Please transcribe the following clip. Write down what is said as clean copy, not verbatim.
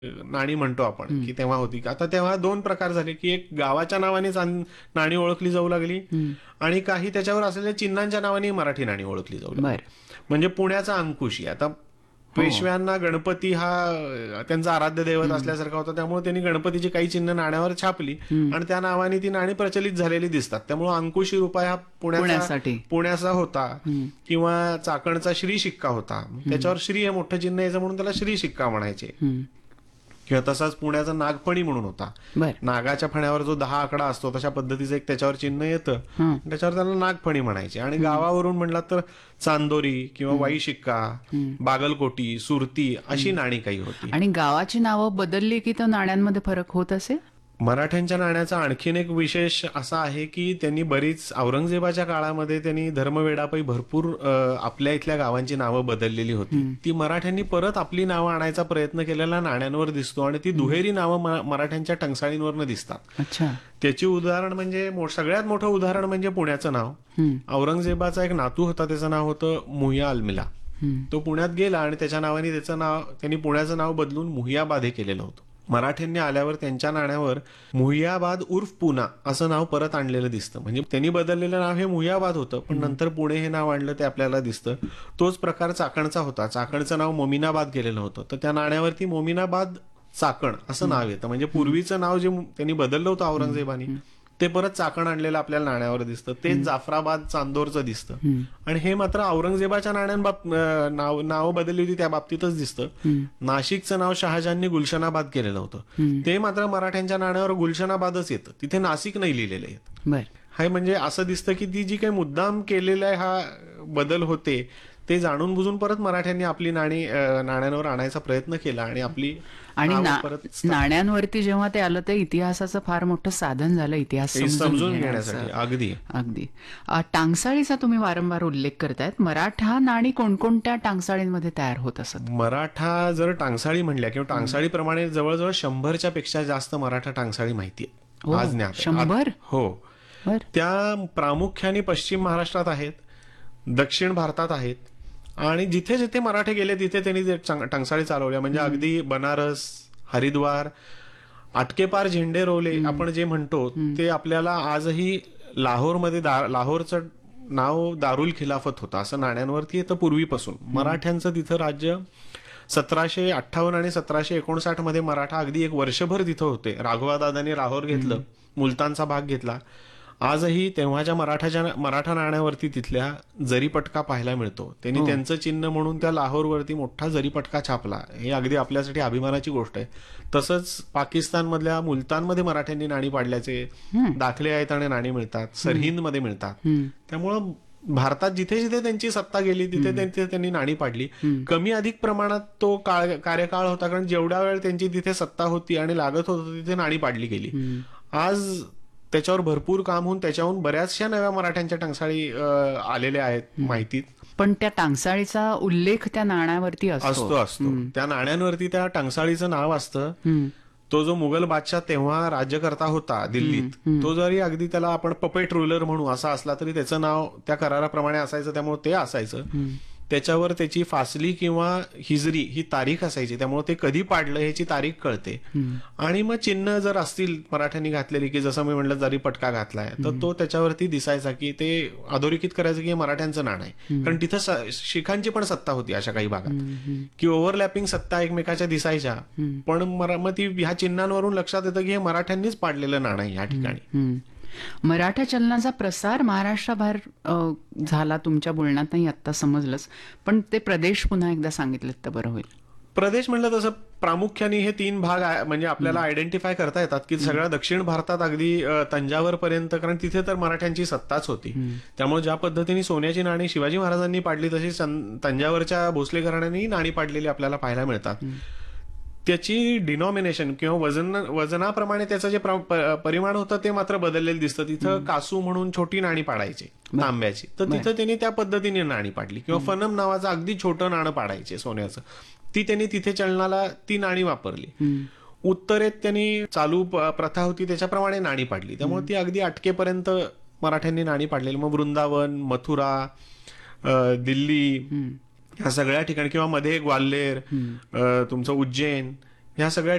नाणी म्हणतो आपण की तेव्हा होती. आता तेव्हा दोन प्रकार झाले की एक गावाच्या नावाने नाणी ओळखली जाऊ लागली आणि काही त्याच्यावर असलेल्या चिन्हांच्या नावाने मराठी नाणी ओळखली जाऊ लागली. बर म्हणजे पुण्याचा अंकुशी. आता पेशव्यांना गणपती हा त्यांचा आराध्य दैवत असल्यासारखा होता, त्यामुळे त्यांनी गणपतीची काही चिन्ह नाण्यावर छापली आणि त्या नावाने ती नाणी प्रचलित झालेली दिसतात. त्यामुळे अंकुशी रुपया हा पुण्याचा होता. किंवा चाकणचा श्री शिक्का होता, त्याच्यावर श्री हे मोठं चिन्ह यायचं म्हणून त्याला श्री शिक्का म्हणायचे. किंवा तसाच पुण्याचा नागफणी म्हणून होता. नागाच्या फण्यावर जो 10 आकडा असतो तशा पद्धतीचं एक त्याच्यावर चिन्ह येतं, त्याच्यावर त्याला नागफणी म्हणायचे. आणि गावावरून म्हणला तर चांदोरी किंवा वाई शिक्का, बागलकोटी, सुरती अशी नाणी काही होती. आणि गावाची नावं बदलली की तर नाण्यांमध्ये फरक होत असे. मराठ्यांच्या नाण्याचा आणखीन एक विशेष असा आहे की त्यांनी बरीच औरंगजेबाच्या काळामध्ये त्यांनी धर्मवेडापै भरपूर आपल्या इथल्या गावांची नावं बदललेली होती. ती मराठ्यांनी परत आपली नावं आणायचा प्रयत्न केलेला नाण्यांवर दिसतो आणि ती दुहेरी नावं मराठ्यांच्या टंकसाळींवरनं दिसतात. अच्छा. त्याची उदाहरण म्हणजे सगळ्यात मोठं उदाहरण म्हणजे पुण्याचं नाव. औरंगजेबाचा एक नातू होता, त्याचं नाव होतं मुहिया अलमिला. तो पुण्यात गेला आणि त्याच्या नावाने त्यांनी पुण्याचं नाव बदलून मुहियाबाद हे केलेलं होतं. मराठ्यांनी आल्यावर त्यांच्या नाण्यावर मुहियाबाद उर्फ पुना असं नाव परत आणलेलं दिसतं. म्हणजे त्यांनी बदललेलं नाव हे मुहियाबाद होतं, पण नंतर पुणे हे नाव आणलं ते आपल्याला दिसतं. तोच प्रकार चाकणचा होता. चाकणचं नाव मोमिनाबाद केलेलं होतं, तर त्या नाण्यावरती मोमिनाबाद चाकण असं नाव येतं. म्हणजे पूर्वीचं नाव जे त्यांनी बदललं होतं औरंगजेबानी, ते परत चाकण आणलेलं आपल्याला नाण्यावर दिसतं. तेच जाफराबाद चांदोरचं दिसतं. आणि हे मात्र औरंगजेबाच्या नाव बदलली होती त्या बाबतीतच दिसतं. नाशिकचं नाव शहाजहाननी गुलशनाबाद केलेलं होतं, ते मात्र मराठ्यांच्या नाण्यावर गुलशनाबादच येतं, तिथे नाशिक नाही लिहिलेलं येतं. हे म्हणजे असं दिसतं की ती जी काही मुद्दाम केलेला आहे हा बदल होते ते जाणून बुजून परत मराठ्यांनी आपली नाण्यांवर आणायचा प्रयत्न केला आणि आपली नाण्यांवरती जेव्हा ते आलं ते इतिहासाचं फार मोठं साधन झालं इतिहास समजून घेण्यासाठी. अगदी अगदी. टांगसाळीचा तुम्ही वारंवार उल्लेख करतायत. मराठा नाणी कोणकोणत्या टांगसाळींमध्ये तयार होत असत. मराठा जर टांगसाळी म्हणल्या किंवा टांगसाळीप्रमाणे जवळजवळ 100च्या पेक्षा जास्त मराठा टांगसाळी माहिती आहेत आज ज्ञात. 100? हो. त्या प्रामुख्याने पश्चिम महाराष्ट्रात आहेत, दक्षिण भारतात आहेत आणि जिथे जिथे मराठे गेले तिथे त्यांनी टांगसाळी चालवल्या. म्हणजे अगदी बनारस, हरिद्वार, आटकेपार, झेंडे रोवले आपण जे म्हणतो ते आपल्याला आजही लाहोरमध्ये लाहोरचं नाव दारुल खिलाफत होतं असं नाण्यांवरती येतं पूर्वीपासून. मराठ्यांचं तिथं राज्य 1758 आणि 1759 मध्ये मराठा अगदी एक वर्षभर तिथं होते. राघवादादांनी लाहोर घेतलं, मुलतानचा भाग घेतला. आजही तेव्हाच्या मराठा नाण्यावरती तिथल्या जरीपटका पाहायला मिळतो. त्यांनी त्यांचं चिन्ह म्हणून त्या लाहोरवरती मोठा जरीपटका छापला. हे अगदी आपल्यासाठी अभिमानाची गोष्ट आहे. तसंच पाकिस्तानमधल्या मुलतानमध्ये मराठ्यांनी नाणी पाडल्याचे दाखले आहेत आणि नाणी मिळतात, सरहिंदमध्ये मिळतात. त्यामुळं भारतात जिथे जिथे त्यांची सत्ता गेली तिथे त्यांनी नाणी पाडली. कमी अधिक प्रमाणात तो कार्यकाळ होता, कारण जेवढ्या वेळ त्यांची तिथे सत्ता होती आणि लागत होतं तिथे नाणी पाडली गेली. आज त्याच्यावर भरपूर काम होऊन त्याच्याहून बऱ्याचशा नव्या मराठ्यांच्या टांगसाळी आलेल्या आहेत माहितीत. पण त्या टांगसाळीचा उल्लेख त्या नाण्यावरती असतो. त्या नाण्यांवरती त्या टांगसाळीचं नाव असतं. तो जो मुघल बादशाह तेव्हा राज्यकर्ता होता दिल्लीत, तो जरी अगदी त्याला आपण पपेट रुलर म्हणू असा असला तरी त्याचं नाव त्या कराराप्रमाणे असायचं, त्यामुळे ते असायचं. त्याच्यावर त्याची फासली किंवा हिजरी ही तारीख असायची, त्यामुळे ते कधी पाडलं ह्याची तारीख कळते. आणि मग चिन्ह जर असतील मराठ्यांनी घातलेली, की जसं मी म्हटलं जरी पटका घातलाय, तर तो त्याच्यावरती दिसायचा की ते अधोरेखित करायचं की हे मराठ्यांचं नाणं आहे. कारण तिथं शिखांची पण सत्ता होती अशा काही भागात, की ओव्हरलॅपिंग सत्ता एकमेकाच्या दिसायच्या. पण मग ती ह्या चिन्हांवरून लक्षात येतं की हे मराठ्यांनीच पाडलेलं नाणं आहे या ठिकाणी. मराठा चलनाचा प्रसार महाराष्ट्राबाहेर झाला तुमच्या बोलण्यातही आता समजलंच, पण ते प्रदेश पुन्हा एकदा सांगितलं तर बरं होईल. प्रदेश म्हणलं तसं प्रामुख्याने हे 3 भाग म्हणजे आपल्याला आयडेंटिफाय करता येतात, की सगळ्या दक्षिण भारतात अगदी तंजावर पर्यंत, कारण तिथे तर मराठ्यांची सत्ताच होती. त्यामुळे ज्या पद्धतीने सोन्याची नाणी शिवाजी महाराजांनी पाडली तशी तंजावरच्या भोसले घराण्यांनी नाणी पाडलेली आपल्याला पाहायला मिळतात. त्याची डिनॉमिनेशन किंवा वजनाप्रमाणे त्याचं जे परिमाण होतं ते मात्र बदललेलं दिसतं. तिथं कासू म्हणून छोटी नाणी पाडायची तांब्याची, तर तिथं त्यांनी त्या पद्धतीने नाणी पाडली. किंवा फनम नावाचं अगदी छोटं नाणं पाडायचे सोन्याचं, ती त्यांनी तिथे चलनाला ती नाणी वापरली. उत्तरेत त्यांनी चालू प्रथा होती त्याच्याप्रमाणे नाणी पाडली, त्यामुळे ती अगदी अटकेपर्यंत मराठ्यांनी नाणी पाडलेली. मग वृंदावन, मथुरा, दिल्ली ह्या सगळ्या ठिकाणी किंवा मध्ये ग्वाल्हेर, तुमचं उज्जैन, ह्या सगळ्या